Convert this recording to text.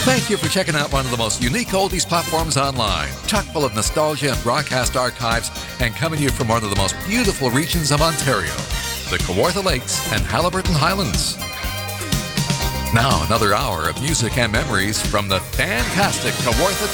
Thank you for checking out one of the most unique oldies platforms online, chock full of nostalgia and broadcast archives, and coming to you from one of the most beautiful regions of Ontario, the Kawartha Lakes and Haliburton Highlands. Now another hour of music and memories from the fantastic Kawartha